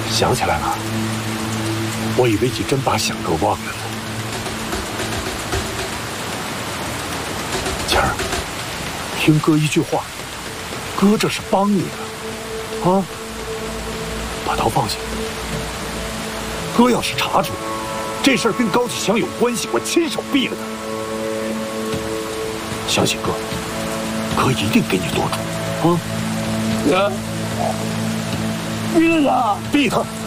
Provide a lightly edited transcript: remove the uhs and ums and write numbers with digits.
想起来了，我以为你真把响哥忘了呢。晴儿，听哥一句话，哥这是帮你呢，啊！把刀放下。哥要是查出来这事儿跟高启强有关系，我亲手毙了他。相信哥，哥一定给你做主，啊！ 哥，毙了他！ 毙他！